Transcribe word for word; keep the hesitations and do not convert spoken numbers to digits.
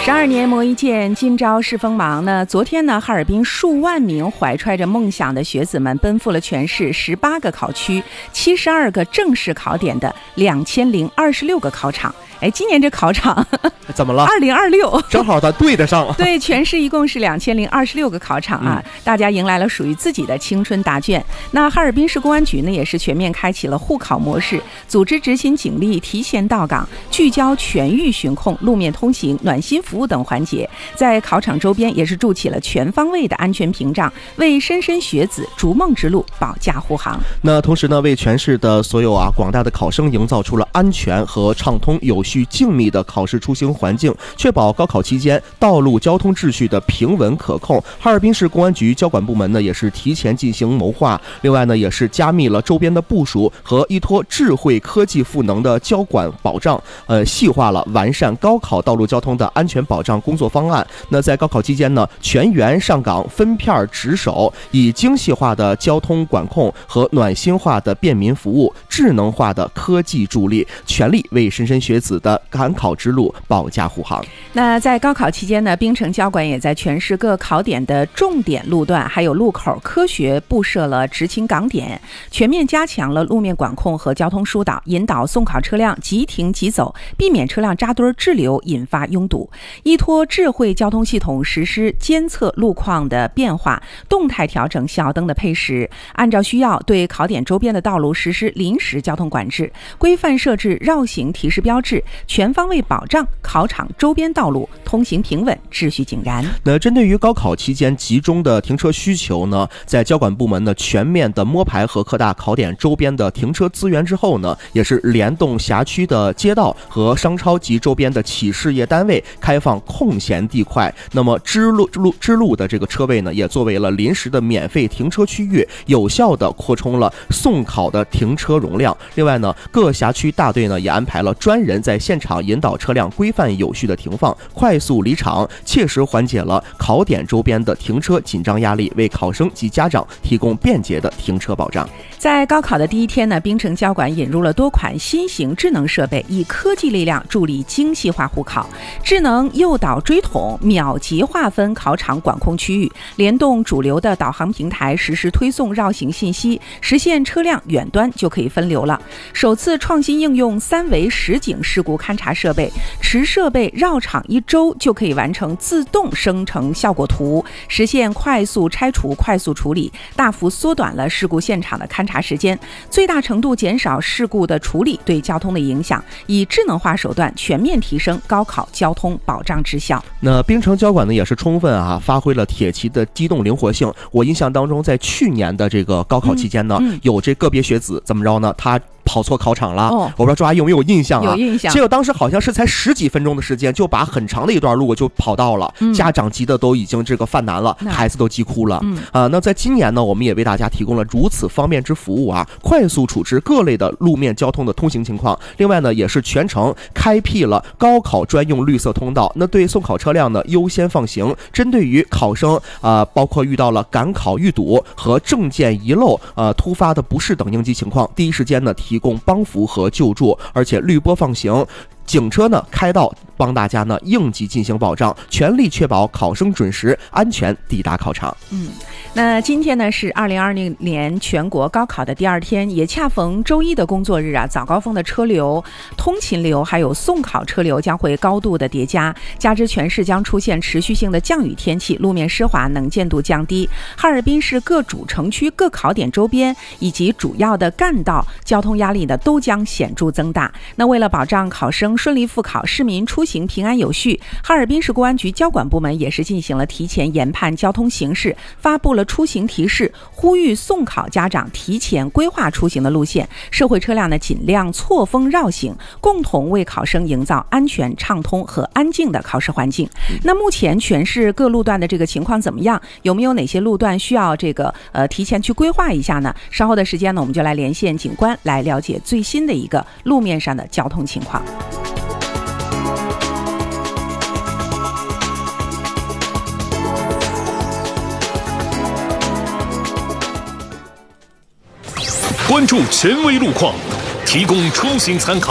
十二年磨一剑，今朝是锋芒呢。昨天呢，哈尔滨数万名怀揣着梦想的学子们奔赴了全市十八个考区、七十二个正式考点的两千零二十六个考场。哎，今年这考场怎么了？ 二零二六， 正好它对得上。 对，全市一共是两千零二十六个考场啊、嗯，大家迎来了属于自己的青春答卷。那哈尔滨市公安局呢，也是全面开启了互考模式，组织执勤警力提前到岗，聚焦全域巡控、路面通行、暖心服务等环节，在考场周边也是筑起了全方位的安全屏障，为莘莘学子逐梦之路保驾护航。 那同时呢，为全市的所有啊广大的考生营造出了安全和畅通、有序、静谧的考试出行环境，确保高考期间道路交通秩序的平稳可控。哈尔滨市公安局交管部门呢，也是提前进行谋划，另外呢，也是加密了周边的部署和依托智慧科技赋能的交管保障，呃，细化了完善高考道路交通的安全保障工作方案。那在高考期间呢，全员上岗，分片值守，以精细化的交通管控和暖心化的便民服务、智能化的科技助力，全力为莘莘学子的赶考之路保驾护航。 那在高考期间呢，滨城交管也在全市各考点的重点路段还有路口科学布设了执勤岗点，全面加强了路面管控和交通疏导，引导送考车辆即停即走，避免车辆扎堆滞留引发拥堵。依托智慧交通系统实施监测路况的变化，动态调整信号灯的配时，按照需要对考点周边的道路实施临时交通管制，规范设置绕行提示标志，全方位保障考场周边道路通行平稳、秩序井然。 那针对于高考期间集中的停车需求呢，在交管部门呢全面的摸排和扩大考点周边的停车资源之后呢，也是联动辖区的街道和商超及周边的企事业单位开放空闲地块，那么支路支路支路的这个车位呢，也作为了临时的免费停车区域，有效的扩充了送考的停车容量。另外呢，各辖区大队呢也安排了专人在现场引导车辆规范有序的停放、快速离场，切实缓解了考点周边的停车紧张压力，为考生及家长提供便捷的停车保障。 在高考的第一天呢，滨城交管引入了多款新型智能设备，以科技力量助力精细化护考。智能诱导追统秒级划分考场管控区域，联动主流的导航平台实时推送绕行信息，实现车辆远端就可以分流了。首次创新应用三维实景事故勘察设备，持设备绕场一周就可以完成自动生成效果图，实现快速拆除、快速处理，大幅缩短了事故现场的勘察时间，最大程度减少事故的处理对交通的影响，以智能化手段全面提升高考交通保障质效。 那滨城交管呢也是充分啊发挥了铁骑的机动灵活性。我印象当中，在去年的这个高考期间呢，嗯嗯、有这个别学子怎么着呢？他跑错考场了、哦、我不知道周阿姨有没有印象啊？ 有印象。 结果当时好像是才十几分钟的时间，就把很长的一段路就跑到了，嗯、家长急的都已经这个犯难了，孩子都急哭了。嗯啊，那在今年呢，我们也为大家提供了如此方便之服务啊，快速处置各类的路面交通的通行情况。另外呢，也是全程开辟了高考专用绿色通道，那对送考车辆呢优先放行。针对于考生啊、呃，包括遇到了赶考遇堵和证件遗漏、呃突发的不适等应急情况，第一时间呢提供帮扶和救助，而且绿波放行，警车呢开道，帮大家呢应急进行保障，全力确保考生准时安全抵达考场。 嗯，那今天呢是二零二零年全国高考的第二天，也恰逢周一的工作日啊，早高峰的车流、通勤流还有送考车流将会高度的叠加，加之全市将出现持续性的降雨天气，路面湿滑，能见度降低，哈尔滨市各主城区各考点周边以及主要的干道交通压力呢都将显著增大。那为了保障考生顺利复考，市民出行平安有序，哈尔滨市公安局交管部门也是进行了提前研判交通形势，发布了出行提示，呼吁送考家长提前规划出行的路线，社会车辆呢尽量错峰绕行，共同为考生营造安全、畅通和安静的考试环境。那目前全市各路段的这个情况怎么样？有没有哪些路段需要这个呃提前去规划一下呢？稍后的时间呢，我们就来连线警官来了解最新的一个路面上的交通情况。 关注权威路况，提供出行参考。